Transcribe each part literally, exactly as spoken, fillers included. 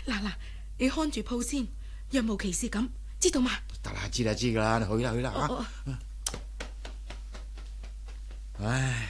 嗱嗱，你看住鋪先，若無其事咁，知道嘛？ 得啦，知啦知噶啦，去啦去啦吓。 哦哦唉，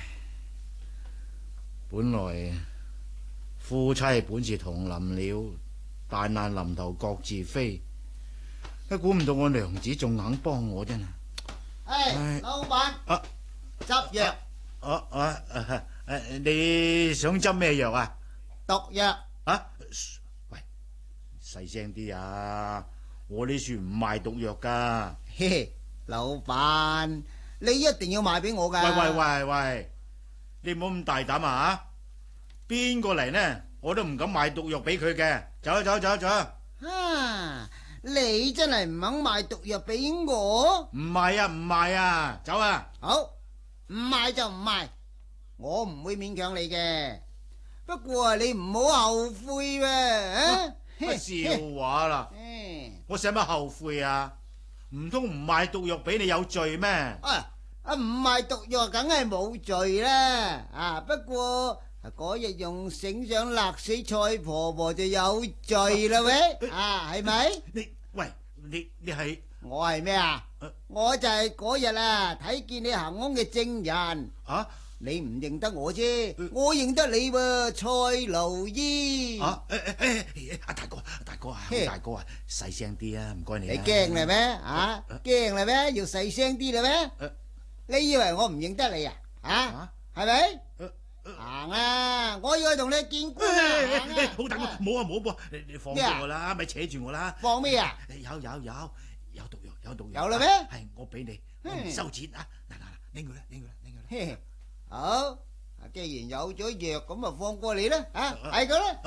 本來夫妻本是同林鳥，大難臨頭各自飛。一估唔到我娘子仲肯幫我真係。 唉，老闆， 啊， 執藥。 啊啊啊！誒，你想執咩藥啊？ 毒藥。 啊，喂，細聲啲啊！我呢處唔賣毒藥噶。 嘿嘿，老闆，你一定要賣俾我噶。 喂喂喂喂，你唔好咁大膽啊！邊個嚟呢？我都唔敢賣毒藥俾佢嘅。走啊走啊走啊走啊！ 啊，你真係唔肯賣毒藥俾我？ 唔賣啊唔賣啊，走啊！ 好，唔賣就唔賣，我唔會勉強你嘅。不過你唔好後悔喎。啊， 笑話啦！我使乜後悔啊？唔通唔賣毒藥俾你有罪咩？ 啊啊，唔賣毒藥梗係冇罪啦。啊，不過嗰日用繩上勒死蔡婆婆就有罪啦喂。啊，係咪？ 你喂你你係我係咩啊？我就係嗰日啊睇見你行兇嘅證人。 啊？ 你唔認得我啫，我認得你喎，蔡盧醫。 啊誒誒誒，阿大哥大哥啊，大哥啊，細聲啲啊，唔該你。 你驚啦咩？啊，驚啦咩？要細聲啲啦咩？你以為我唔認得你啊？啊，係咪？行啊！我要去同你見官啊！ 好大哥，冇啊冇啊，你你放住我啦，咪扯住我啦。 放咩啊？ 有有有有毒藥有毒藥。 有啦咩？ 係我俾你，我唔收錢啊！嗱嗱嗱，拎佢啦拎佢啦拎佢啦。 好，既然有咗藥，咁啊放過你啦，啊，係咁啦。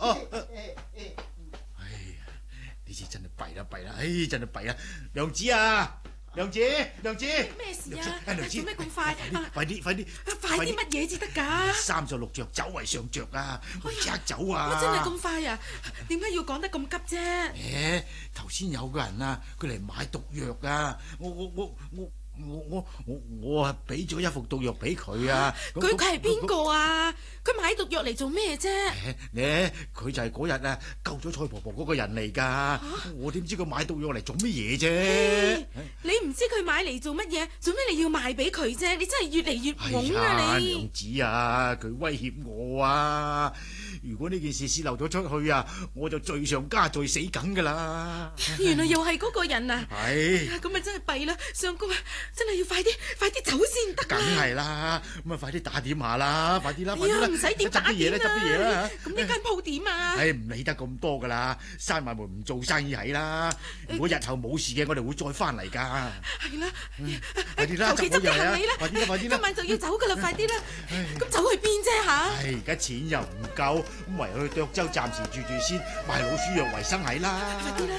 哎呀，呢次真係弊啦弊啦，唉，真係弊啦！娘子啊，娘子，娘子， 咩事啊？ 娘子， 做咩咁快？ 快啲，快啲， 快啲乜嘢至得㗎？ 三十六着走為上着啊，即刻走啊！ 我真係咁快啊？點解要講得咁急啫？ 誒，頭先有個人啊，佢嚟買毒藥啊，我我我我。我我我我啊俾咗一副毒藥俾佢啊！ 佢佢係邊個啊？佢買毒藥嚟做咩啫？ 咧佢就係嗰日啊救咗蔡婆婆嗰個人嚟噶。啊、我點知佢買毒藥嚟做乜嘢啫？ 你唔知佢買嚟做乜嘢？做咩你要賣俾佢啫？你真係越嚟越懵啊！ 哎、 你娘子啊，佢威脅我啊！如果呢件事洩漏咗出去啊，我就罪上加罪，死梗噶啦！ 原來又係嗰個人啊！ 係咁啊，真係弊啦！相公啊，真係要快啲，快啲走先得。 梗係啦，咁啊，快啲打點下啦，快啲啦，快啲啦！ 唔使點打點啦， 執啲嘢啦！ 咁呢間鋪點啊？ 唉，唔理得咁多噶啦，閂埋門唔做生意係啦。如果日後冇事嘅，我哋會再翻嚟噶。 係啦， 快啲啦， 求其執啲行李啦！ 快啲啦，快啲啦！ 今晚就要走噶啦，快啲啦！咁走去邊啫吓？ 唉，而家錢又唔夠。咁唯有去涿州暫時住住先，賣老鼠藥為生係啦。 快啲啦！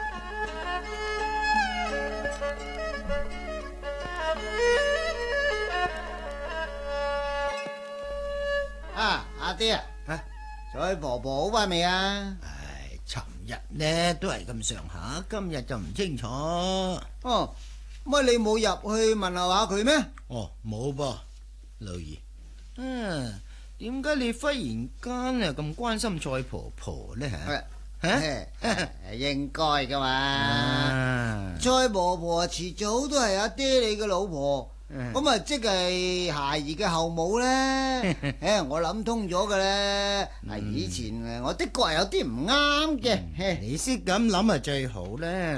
啊，阿爹啊，蔡婆婆好翻未啊？ 唉，尋日呢都係咁上下，今日就唔清楚。 哦，乜你冇入去問候下佢咩？ 哦，冇噃，老爺。嗯。點解你忽然間啊咁關心蔡婆婆呢？吓吓，應該噶嘛。 啊、 蔡婆婆遲早都係阿爹你嘅老婆，咁啊即係孩兒嘅後母咧。誒，我諗通咗嘅咧。嗱，以前誒我的確係有啲唔啱嘅。 你識咁諗啊最好啦。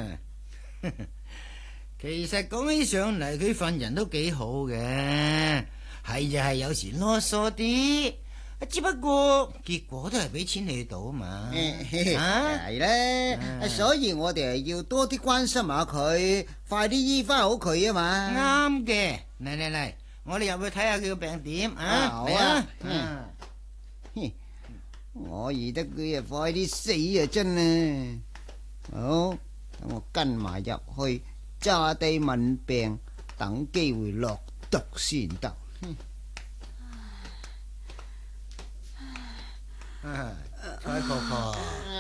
其實講起上嚟，佢份人都幾好嘅。係就係有時囉嗦啲，只不過結果都係俾錢你到嘛。 係咧，所以我哋係要多啲關心下佢，快啲醫翻好佢啊嘛。 啱嘅，嚟嚟嚟，我哋入去睇下佢個病點啊。 好啊。我宜得佢啊快啲死啊真啊！好，等我跟埋入去，揸低問病，等機會落毒先得。 蔡婆婆，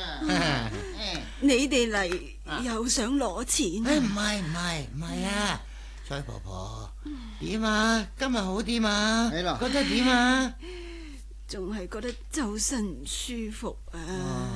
你哋嚟又想攞錢？ 唔係唔係唔係啊！蔡婆婆點啊？今日好啲嘛？覺得點啊？ 仲係覺得周身唔舒服啊！